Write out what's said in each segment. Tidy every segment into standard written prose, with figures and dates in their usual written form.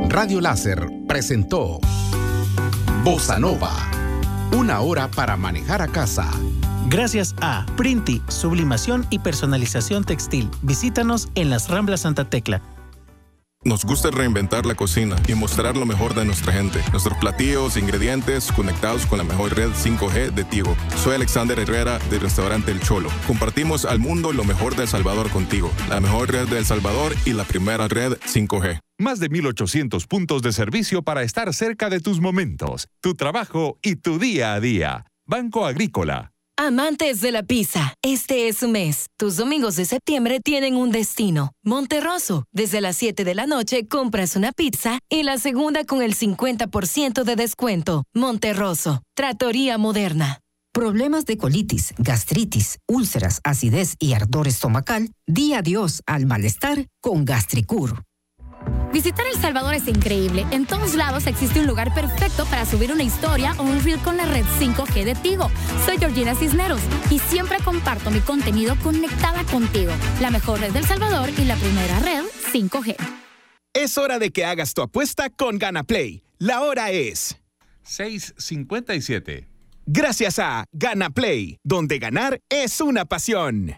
Radio Láser presentó Bossa Nova, una hora para manejar a casa. Gracias a Printi, sublimación y personalización textil. Visítanos en las Ramblas Santa Tecla. Nos gusta reinventar la cocina y mostrar lo mejor de nuestra gente. Nuestros platillos e ingredientes conectados con la mejor red 5G de Tigo. Soy Alexander Herrera del restaurante El Cholo. Compartimos al mundo lo mejor de El Salvador contigo. La mejor red de El Salvador y la primera red 5G. Más de 1,800 puntos de servicio para estar cerca de tus momentos, tu trabajo y tu día a día. Banco Agrícola. Amantes de la pizza, este es su mes. Tus domingos de septiembre tienen un destino. Monterroso. Desde las 7 de la noche compras una pizza y la segunda con el 50% de descuento. Monterroso. Trattoria Moderna. Problemas de colitis, gastritis, úlceras, acidez y ardor estomacal. Di adiós al malestar con Gastricur. Visitar El Salvador es increíble. En todos lados existe un lugar perfecto para subir una historia o un reel con la red 5G de Tigo. Soy Georgina Cisneros y siempre comparto mi contenido conectada contigo. La mejor red del Salvador y la primera red 5G. Es hora de que hagas tu apuesta con GanaPlay. La hora es 6:57. Gracias a GanaPlay, donde ganar es una pasión.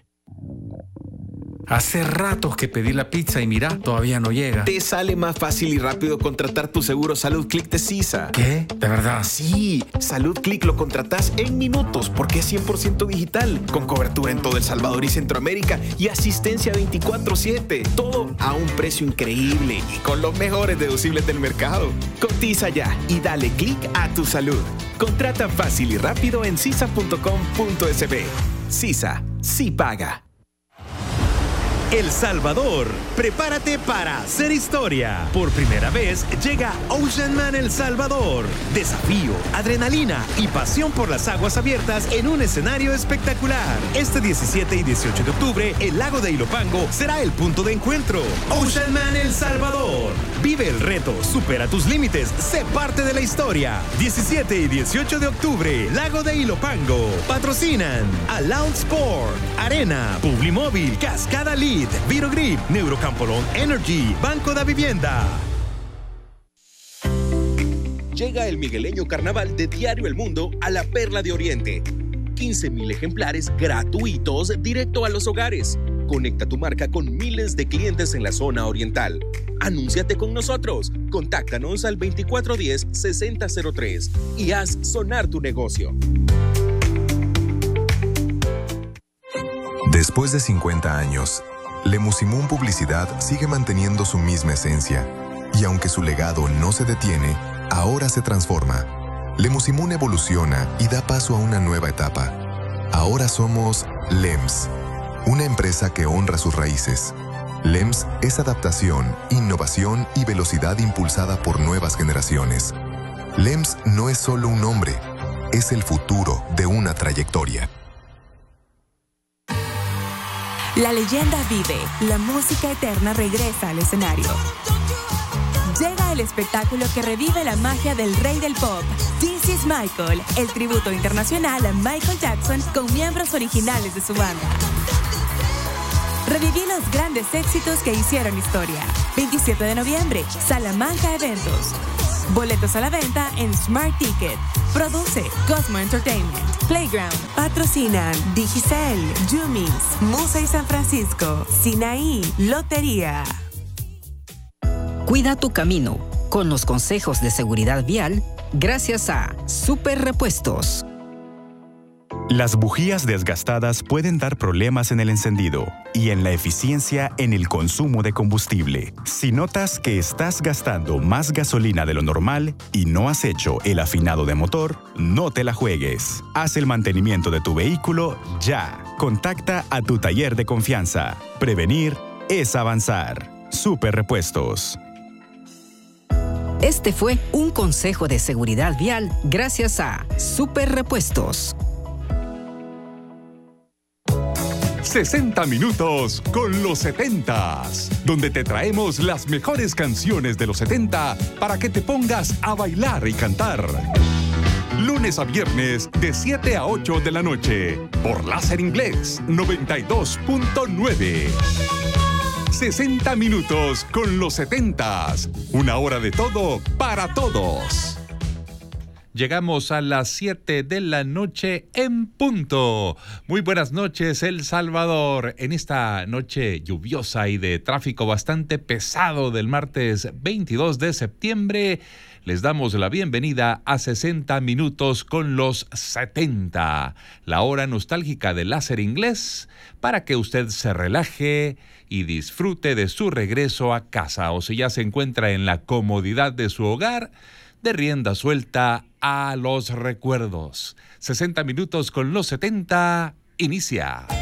Hace ratos que pedí la pizza y mira, todavía no llega. Te sale más fácil y rápido contratar tu seguro Salud Click de CISA. ¿Qué? ¿De verdad? Sí, Salud Click lo contratás en minutos porque es 100% digital, con cobertura en todo El Salvador y Centroamérica y asistencia 24/7. Todo a un precio increíble y con los mejores deducibles del mercado. Cotiza ya y dale clic a tu salud. Contrata fácil y rápido en cisa.com.sb. CISA, sí paga. El Salvador, prepárate para hacer historia. Por primera vez llega Ocean Man El Salvador. Desafío, adrenalina y pasión por las aguas abiertas en un escenario espectacular. Este 17 y 18 de octubre, el lago de Ilopango será el punto de encuentro. Ocean Man El Salvador. Vive el reto, supera tus límites, sé parte de la historia. 17 y 18 de octubre, lago de Ilopango. Patrocinan Aloud Sport, Arena, Publimóvil, Cascada Lead, Virogrip, Neurocampolón Energy, Banco da Vivienda. Llega el migueleño carnaval de Diario El Mundo a la Perla de Oriente. 15,000 ejemplares gratuitos directo a los hogares. Conecta tu marca con miles de clientes en la zona oriental. Anúnciate con nosotros. Contáctanos al 2410-6003 y haz sonar tu negocio. Después de 50 años, Lemusimún Publicidad sigue manteniendo su misma esencia. Y aunque su legado no se detiene, ahora se transforma. Lemusimún evoluciona y da paso a una nueva etapa. Ahora somos LEMS, una empresa que honra sus raíces. LEMS es adaptación, innovación y velocidad impulsada por nuevas generaciones. LEMS no es solo un nombre, es el futuro de una trayectoria. La leyenda vive, la música eterna regresa al escenario. Llega el espectáculo que revive la magia del rey del pop, This is Michael, el tributo internacional a Michael Jackson con miembros originales de su banda. Reviví los grandes éxitos que hicieron historia. 27 de noviembre, Salamanca Eventos. Boletos a la venta en Smart Ticket. Produce Cosmo Entertainment. Playground. Patrocinan Digicel, Jumis, Musa y San Francisco. Sinaí, Lotería. Cuida tu camino con los consejos de seguridad vial gracias a Super Repuestos. Las bujías desgastadas pueden dar problemas en el encendido y en la eficiencia en el consumo de combustible. Si notas que estás gastando más gasolina de lo normal y no has hecho el afinado de motor, no te la juegues. Haz el mantenimiento de tu vehículo ya. Contacta a tu taller de confianza. Prevenir es avanzar. Super Repuestos. Este fue un consejo de seguridad vial gracias a Super Repuestos. 60 minutos con los 70s, donde te traemos las mejores canciones de los 70 para que te pongas a bailar y cantar. Lunes a viernes de 7 a 8 de la noche por Láser Inglés 92.9. 60 minutos con los 70s. Una hora de todo para todos. Llegamos a las 7 de la noche en punto. Muy buenas noches, El Salvador. En esta noche lluviosa y de tráfico bastante pesado del martes 22 de septiembre, les damos la bienvenida a 60 minutos con los 70, la hora nostálgica del láser inglés, para que usted se relaje y disfrute de su regreso a casa, o si ya se encuentra en la comodidad de su hogar, de rienda suelta a los recuerdos. 60 minutos con los 70, inicia.